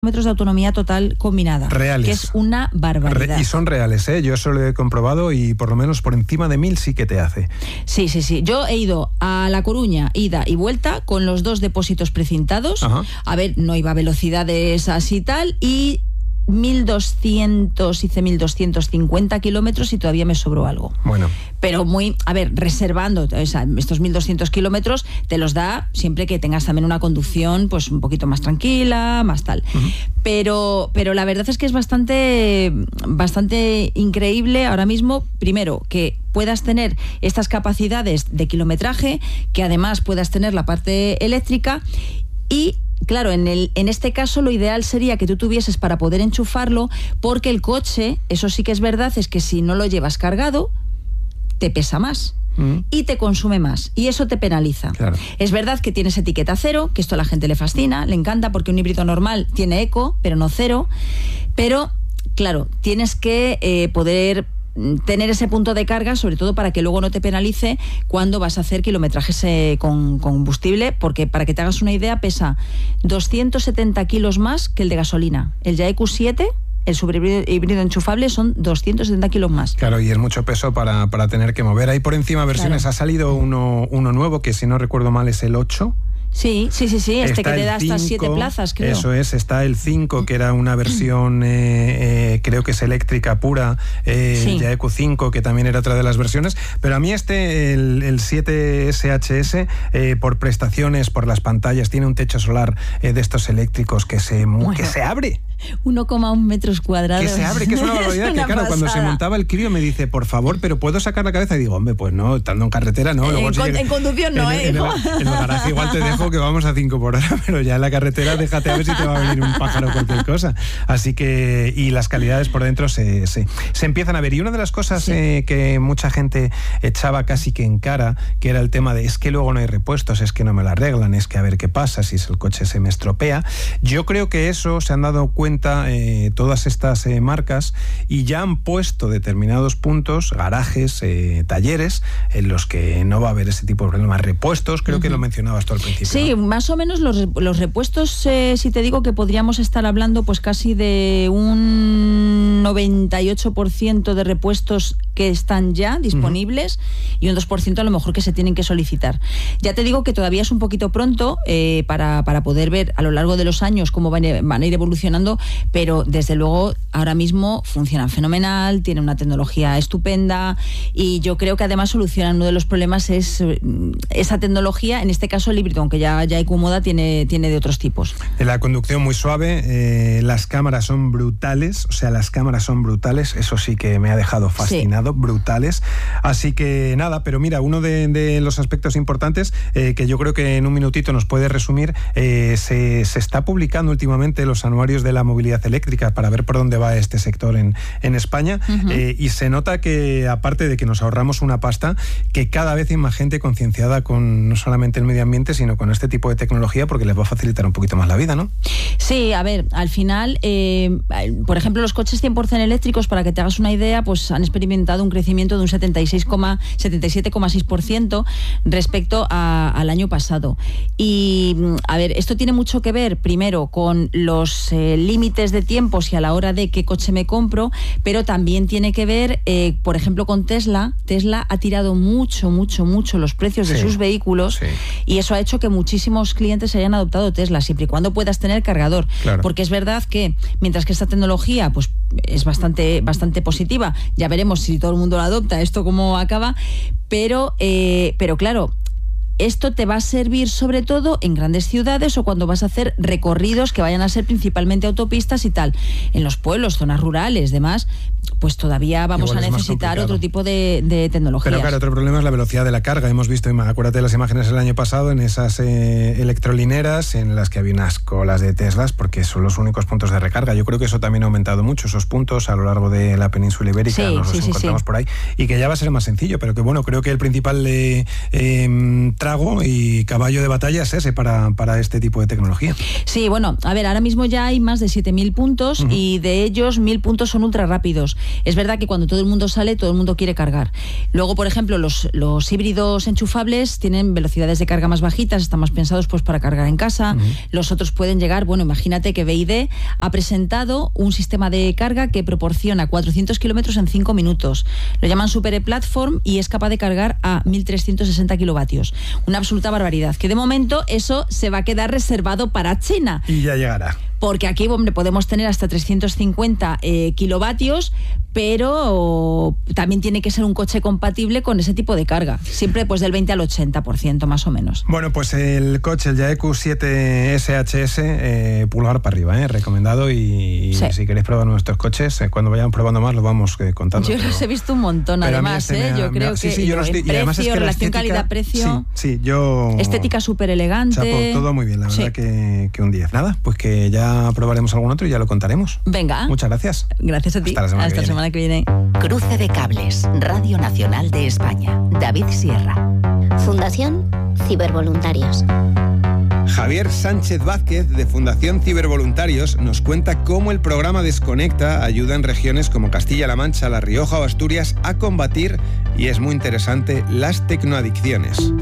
kilómetros de autonomía total combinada. Reales. Que es una barbaridad. Y son reales, ¿eh? Yo eso lo he comprobado y por lo menos por encima de 1000 sí que te hace. Sí. Yo he ido a La Coruña, ida y vuelta, con los 2 depósitos precintados. Ajá. A ver, no iba a velocidades así y tal, y 1.250 kilómetros y todavía me sobró algo. Bueno. Pero reservando, o sea, estos 1.200 kilómetros te los da siempre que tengas también una conducción pues un poquito más tranquila, más tal. Uh-huh. Pero la verdad es que es bastante increíble ahora mismo, primero, que puedas tener estas capacidades de kilometraje, que además puedas tener la parte eléctrica y... Claro, en este caso lo ideal sería que tú tuvieses para poder enchufarlo, porque el coche, eso sí que es verdad, es que si no lo llevas cargado, te pesa más y te consume más, y eso te penaliza. Claro. Es verdad que tienes etiqueta cero, que esto a la gente le fascina, le encanta, porque un híbrido normal tiene eco, pero no cero, pero claro, tienes que poder tener ese punto de carga, sobre todo para que luego no te penalice cuando vas a hacer kilometrajes con combustible, porque para que te hagas una idea pesa 270 kilos más que el de gasolina. El Jaeku 7, el superhíbrido enchufable, son 270 kilos más. Claro, y es mucho peso para tener que mover. Ahí por encima versiones, claro. Ha salido uno nuevo que, si no recuerdo mal, es el 8. Sí, este que te da hasta 7 plazas, creo. Eso es, está el 5, que era una versión, creo que es eléctrica pura, el Jaeku 5, que también era otra de las versiones, pero a mí el 7 SHS, por prestaciones, por las pantallas, tiene un techo solar de estos eléctricos que se abre. 1,1 metros cuadrados. Que se abre, que es una barbaridad. Que claro, pasada. Cuando se montaba el Clio me dice, por favor, pero ¿puedo sacar la cabeza? Y digo, hombre, pues no, estando en carretera no. En conducción no, en el garaje igual te dejo que vamos a 5 por hora, pero ya en la carretera déjate a ver si te va a venir un pájaro o cualquier cosa. Así que, y las calidades por dentro se empiezan a ver. Y una de las cosas que mucha gente echaba casi que en cara, que era el tema de, es que luego no hay repuestos, es que no me lo arreglan, es que a ver qué pasa si el coche se me estropea. Yo creo que eso se han dado cuenta todas estas marcas, y ya han puesto determinados puntos, garajes, talleres, en los que no va a haber ese tipo de problemas. Repuestos, creo que lo mencionabas tú al principio. Sí, ¿no? Más o menos los repuestos, si te digo que podríamos estar hablando pues casi de un 98% de repuestos que están ya disponibles, y un 2% a lo mejor que se tienen que solicitar. Ya te digo que todavía es un poquito pronto para poder ver a lo largo de los años cómo van a ir evolucionando, pero desde luego ahora mismo funcionan fenomenal, tienen una tecnología estupenda, y yo creo que además solucionan uno de los problemas, es esa tecnología, en este caso el híbrido, aunque ya Jaeku Moda tiene de otros tipos. La conducción muy suave, las cámaras son brutales, eso sí que me ha dejado fascinado, brutales. Así que nada, pero mira, uno de los aspectos importantes que yo creo que en un minutito nos puede resumir, se está publicando últimamente los anuarios de la movilidad eléctrica para ver por dónde va este sector en España, y se nota que, aparte de que nos ahorramos una pasta, que cada vez hay más gente concienciada con no solamente el medio ambiente, sino con este tipo de tecnología, porque les va a facilitar un poquito más la vida, ¿no? Sí, a ver, al final, por ejemplo, los coches 100% eléctricos, para que te hagas una idea, pues han experimentado un crecimiento de un 77,6% respecto al año pasado. Y, a ver, esto tiene mucho que ver, primero, con los límites de tiempos y a la hora de qué coche me compro, pero también tiene que ver, por ejemplo, con Tesla. Tesla ha tirado mucho los precios de sus vehículos, y eso ha hecho que muchísimos clientes hayan adoptado Tesla, siempre y cuando puedas tener cargador. Claro. Porque es verdad que, mientras que esta tecnología pues es bastante positiva, ya veremos si todo el mundo la adopta, esto cómo acaba, pero claro, esto te va a servir sobre todo en grandes ciudades, o cuando vas a hacer recorridos que vayan a ser principalmente autopistas y tal. En los pueblos, zonas rurales, demás, pues todavía vamos a necesitar otro tipo de tecnologías. Pero claro, otro problema es la velocidad de la carga. Hemos visto, acuérdate de las imágenes el año pasado, en esas electrolineras en las que había unas colas de Teslas, porque son los únicos puntos de recarga. Yo creo que eso también ha aumentado mucho, esos puntos a lo largo de la península ibérica, nos los encontramos por ahí, y que ya va a ser más sencillo, pero que bueno, creo que el principal trago y caballo de batalla es ese para este tipo de tecnología. Sí, bueno, a ver, ahora mismo ya hay más de 7.000 puntos, y de ellos 1.000 puntos son ultra rápidos. Es verdad que cuando todo el mundo sale, todo el mundo quiere cargar. Luego, por ejemplo, los híbridos enchufables tienen velocidades de carga más bajitas, están más pensados pues para cargar en casa. Los otros pueden llegar, bueno, imagínate que BYD ha presentado un sistema de carga que proporciona 400 kilómetros en 5 minutos. Lo llaman Super E-Platform y es capaz de cargar a 1.360 kilovatios. Una absoluta barbaridad, que de momento eso se va a quedar reservado para China. Y ya llegará. Porque aquí, hombre, podemos tener hasta 350 kilovatios, pero también tiene que ser un coche compatible con ese tipo de carga. Siempre pues del 20 al 80% más o menos. Bueno, pues el coche, el Jaeku 7 SHS, pulgar para arriba, recomendado. Y sí, si queréis probar nuestros coches, cuando vayamos probando más, lo vamos contando. Yo los he visto un montón, además, yo creo que sí, yo los el precio, relación calidad-precio, sí, yo... estética súper elegante. Chapo, todo muy bien, la verdad que un 10. Nada, pues que ya probaremos algún otro y ya lo contaremos. Venga. Muchas gracias. Gracias a ti. Hasta la semana que viene. Cruce de cables. Radio Nacional de España. David Sierra. Fundación Cibervoluntarios. Javier Sánchez Vázquez, de Fundación Cibervoluntarios, nos cuenta cómo el programa Desconecta ayuda en regiones como Castilla-La Mancha, La Rioja o Asturias a combatir, y es muy interesante, las tecnoadicciones.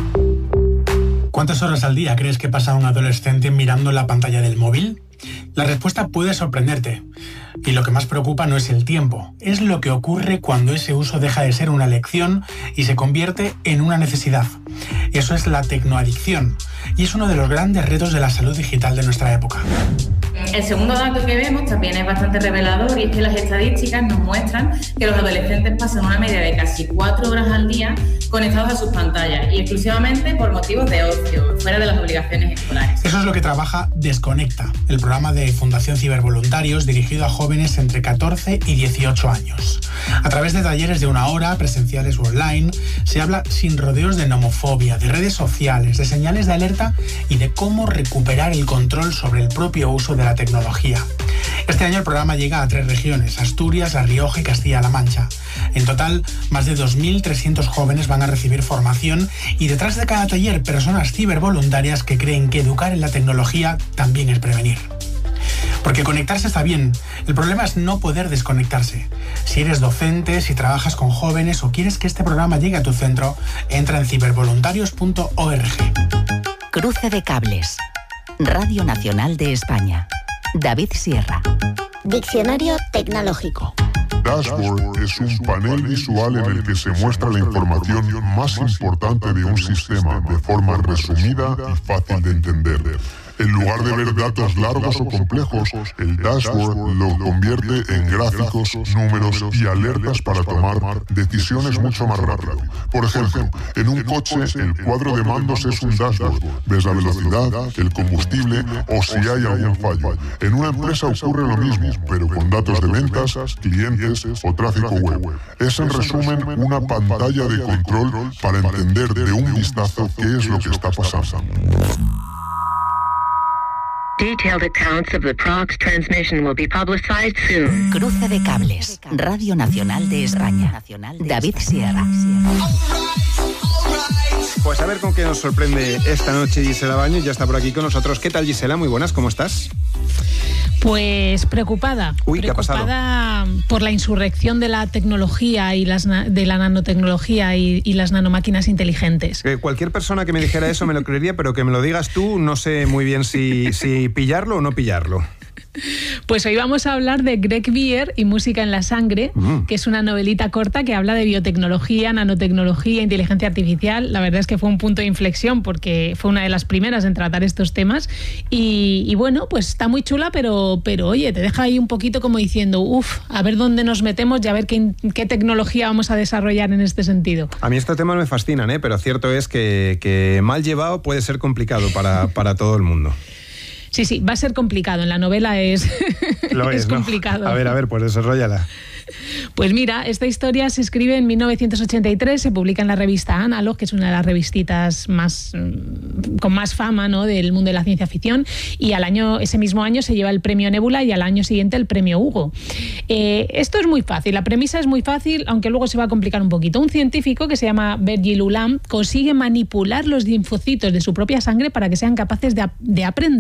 ¿Cuántas horas al día crees que pasa un adolescente mirando la pantalla del móvil? La respuesta puede sorprenderte. Y lo que más preocupa no es el tiempo, es lo que ocurre cuando ese uso deja de ser una elección y se convierte en una necesidad. Eso es la tecnoadicción, y es uno de los grandes retos de la salud digital de nuestra época. El segundo dato que vemos también es bastante revelador, y es que las estadísticas nos muestran que los adolescentes pasan una media de casi 4 horas al día conectados a sus pantallas, y exclusivamente por motivos de ocio, fuera de las obligaciones escolares. Eso es lo que trabaja Desconecta, el programa de Fundación Cibervoluntarios dirigido a jóvenes entre 14 y 18 años. A través de talleres de 1 hora, presenciales o online, se habla sin rodeos de nomofobia, de redes sociales, de señales de alerta y de cómo recuperar el control sobre el propio uso de la tecnología. Este año el programa llega a 3 regiones, Asturias, La Rioja y Castilla-La Mancha. En total, más de 2.300 jóvenes van a recibir formación, y detrás de cada taller, personas cibervoluntarias que creen que educar en la tecnología también es prevenir. Porque conectarse está bien, el problema es no poder desconectarse. Si eres docente, si trabajas con jóvenes o quieres que este programa llegue a tu centro, entra en cibervoluntarios.org. Cruce de cables. Radio Nacional de España. David Sierra. Diccionario tecnológico. Dashboard es un panel visual en el que se muestra la información más importante de un sistema de forma resumida y fácil de entender. En lugar de ver datos largos o complejos, el dashboard lo convierte en gráficos, números y alertas para tomar decisiones mucho más rápido. Por ejemplo, en un coche el cuadro de mandos es un dashboard. Ves la velocidad, el combustible o si hay algún fallo. En una empresa ocurre lo mismo, pero con datos de ventas, clientes o tráfico web. Es en resumen una pantalla de control para entender de un vistazo qué es lo que está pasando. Detailed accounts of the Prox transmission will be publicized soon. Cruce de cables. Radio Nacional de España. David Sierra. Pues a ver con qué nos sorprende esta noche Gisela Baños. Ya está por aquí con nosotros. ¿Qué tal, Gisela? Muy buenas, ¿cómo estás? Pues preocupada. ¿Qué ha pasado? Preocupada por la insurrección de la tecnología y de la nanotecnología y las nanomáquinas inteligentes. Cualquier persona que me dijera eso me lo creería, pero que me lo digas tú, no sé muy bien si pillarlo o no pillarlo. Pues hoy vamos a hablar de Greg Bear y Música en la Sangre, que es una novelita corta que habla de biotecnología, nanotecnología, inteligencia artificial. La verdad es que fue un punto de inflexión porque fue una de las primeras en tratar estos temas y bueno, pues está muy chula, pero oye, te deja ahí un poquito como diciendo, a ver dónde nos metemos y a ver qué tecnología vamos a desarrollar en este sentido. A mí estos temas me fascinan, pero cierto es que mal llevado puede ser complicado para todo el mundo. Sí, va a ser complicado. En la novela es complicado. A ver, pues desarróllala. Pues mira, esta historia se escribe en 1983, se publica en la revista Analog, que es una de las revistitas con más fama, ¿no?, del mundo de la ciencia ficción, y ese mismo año se lleva el premio Nebula y al año siguiente el premio Hugo. Esto es muy fácil, la premisa es muy fácil, aunque luego se va a complicar un poquito. Un científico que se llama Virgil Ulam consigue manipular los linfocitos de su propia sangre para que sean capaces de aprender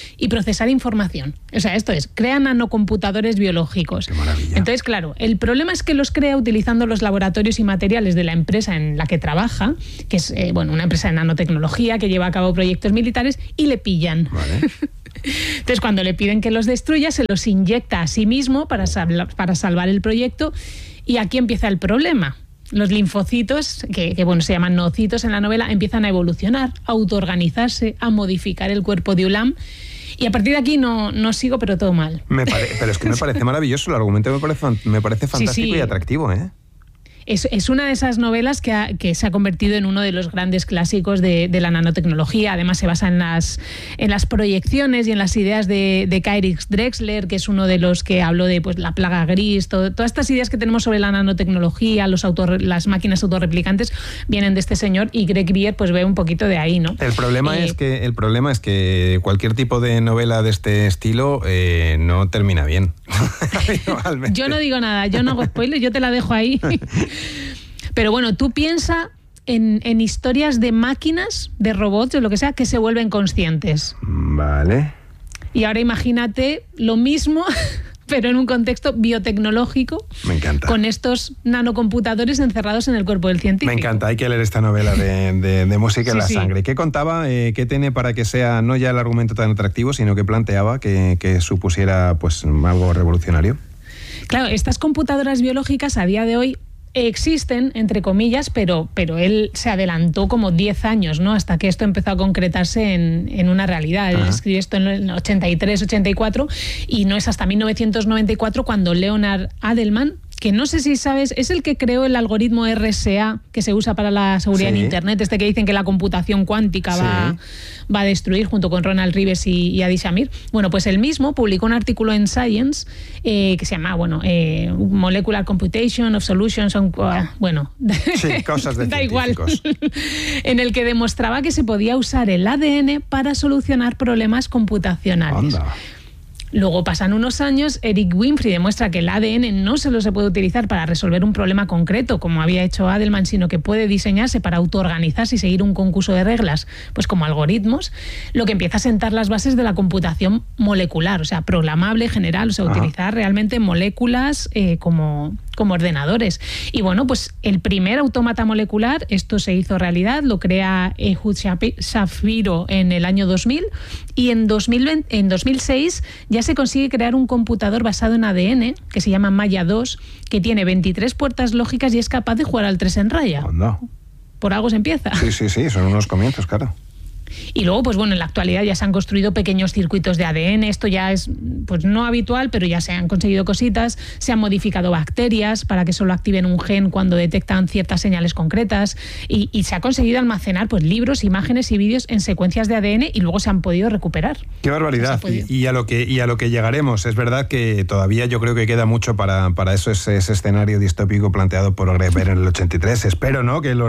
y procesar información. O sea, esto es, crea nanocomputadores biológicos. ¡Qué maravilla! Entonces, claro, el problema es que los crea utilizando los laboratorios y materiales de la empresa en la que trabaja, que es una empresa de nanotecnología que lleva a cabo proyectos militares, y le pillan. Vale. Entonces, cuando le piden que los destruya, se los inyecta a sí mismo para salvar el proyecto, y aquí empieza el problema. Los linfocitos, que se llaman noocitos en la novela, empiezan a evolucionar, a autoorganizarse, a modificar el cuerpo de Ulam. Y a partir de aquí no sigo, pero todo mal. Pero es que me parece maravilloso, el argumento me parece fantástico y atractivo, ¿eh? Es una de esas novelas que se ha convertido en uno de los grandes clásicos de la nanotecnología. Además, se basa en las proyecciones y en las ideas de Kyrix Drexler, que es uno de los que habló de la plaga gris. Todas estas ideas que tenemos sobre la nanotecnología, las máquinas autorreplicantes, vienen de este señor, y Greg Bear ve un poquito de ahí, ¿no? El problema es que cualquier tipo de novela de este estilo no termina bien. Yo no digo nada, yo no hago spoiler, yo te la dejo ahí. Pero bueno, tú piensa en historias de máquinas, de robots o lo que sea, que se vuelven conscientes. Vale. Y ahora imagínate lo mismo, pero en un contexto biotecnológico. Me encanta. Con estos nanocomputadores encerrados en el cuerpo del científico. Me encanta, hay que leer esta novela de música en la sangre. ¿Qué contaba? ¿Qué tiene para que sea no ya el argumento tan atractivo, sino que planteaba que supusiera algo revolucionario? Claro, estas computadoras biológicas a día de hoy existen, entre comillas, pero él se adelantó como 10 años, ¿no? Hasta que esto empezó a concretarse en una realidad. Él escribió esto en el 83, 84, y no es hasta 1994 cuando Leonard Adleman, que no sé si sabes, es el que creó el algoritmo RSA que se usa para la seguridad en Internet, que dicen que la computación cuántica va a destruir, junto con Ronald Rives y Adi Shamir. Bueno, pues él mismo publicó un artículo en Science que se llama, Molecular Computation of Solutions on... Sí, cosas de da igual. científicos. En el que demostraba que se podía usar el ADN para solucionar problemas computacionales. Anda. Luego pasan unos años, Eric Winfrey demuestra que el ADN no solo se puede utilizar para resolver un problema concreto, como había hecho Adleman, sino que puede diseñarse para autoorganizarse y seguir un concurso de reglas, como algoritmos, lo que empieza a sentar las bases de la computación molecular, o sea, programable, general, o sea, utilizar realmente moléculas como ordenadores. Y el primer autómata molecular, esto se hizo realidad, lo crea Ehud Shapiro en el año 2000, y en 2006 ya se consigue crear un computador basado en ADN, que se llama Maya 2, que tiene 23 puertas lógicas y es capaz de jugar al 3 en raya. No. Por algo se empieza. Sí, son unos comienzos, claro. Y luego, en la actualidad ya se han construido pequeños circuitos de ADN. Esto ya es no habitual, pero ya se han conseguido cositas. Se han modificado bacterias para que solo activen un gen cuando detectan ciertas señales concretas. Y se ha conseguido almacenar libros, imágenes y vídeos en secuencias de ADN, y luego se han podido recuperar. ¡Qué barbaridad! Y a lo que llegaremos. Es verdad que todavía yo creo que queda mucho para eso, ese escenario distópico planteado por Greg Bear en el 83. Espero, ¿no?, que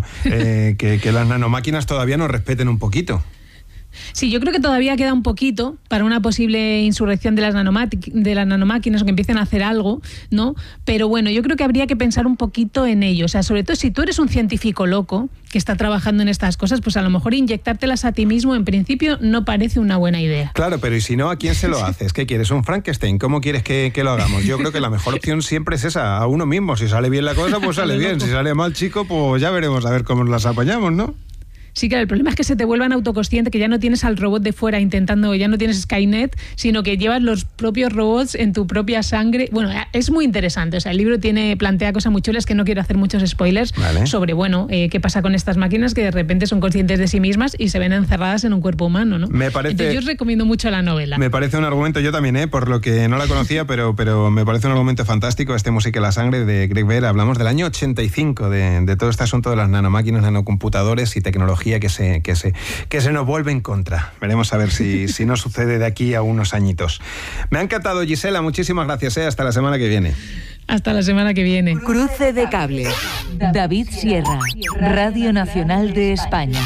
que las nanomáquinas todavía nos respeten un poquito. Sí, yo creo que todavía queda un poquito para una posible insurrección de las nanomáquinas, o que empiecen a hacer algo, ¿no? Pero yo creo que habría que pensar un poquito en ello. O sea, sobre todo si tú eres un científico loco que está trabajando en estas cosas, a lo mejor inyectártelas a ti mismo en principio no parece una buena idea. Claro, pero ¿y si no, a quién se lo haces? ¿Qué quieres? ¿Un Frankenstein? ¿Cómo quieres que lo hagamos? Yo creo que la mejor opción siempre es esa, a uno mismo. Si sale bien la cosa, pues sale bien. Si sale mal, chico, pues ya veremos a ver cómo las apañamos, ¿no? Sí, claro, el problema es que se te vuelvan autoconsciente, que ya no tienes al robot de fuera intentando, ya no tienes Skynet, sino que llevas los propios robots en tu propia sangre. Es muy interesante. O sea, el libro plantea cosas muy chulas, que no quiero hacer muchos spoilers sobre, qué pasa con estas máquinas que de repente son conscientes de sí mismas y se ven encerradas en un cuerpo humano, ¿no? Entonces yo os recomiendo mucho la novela. Me parece un argumento, yo también, por lo que no la conocía, pero me parece un argumento fantástico, Música en la sangre de Greg Bear. Hablamos del año 85, de todo este asunto de las nanomáquinas, nanocomputadores y tecnología que se nos vuelve en contra. Veremos a ver si no sucede de aquí a unos añitos. Me ha encantado, Gisela, muchísimas gracias. Hasta la semana que viene. Hasta la semana que viene. Cruce de cables. David Sierra, Radio Nacional de España.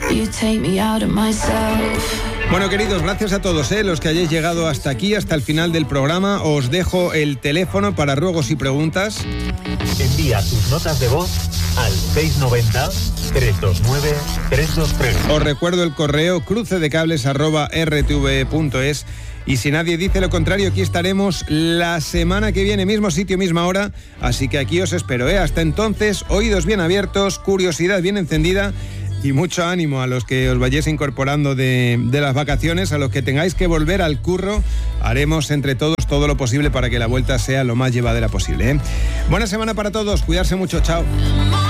Bueno, queridos, gracias a todos, los que hayáis llegado hasta aquí, hasta el final del programa. Os dejo el teléfono para ruegos y preguntas. Envía tus notas de voz al 690 609-323. Os recuerdo el correo crucedecables@rtve.es. Y si nadie dice lo contrario, aquí estaremos la semana que viene, mismo sitio, misma hora. Así que aquí os espero, ¿eh? Hasta entonces, oídos bien abiertos, curiosidad bien encendida y mucho ánimo a los que os vayáis incorporando de las vacaciones, a los que tengáis que volver al curro. Haremos entre todos todo lo posible para que la vuelta sea lo más llevadera posible, ¿eh? Buena semana para todos, cuidarse mucho, chao.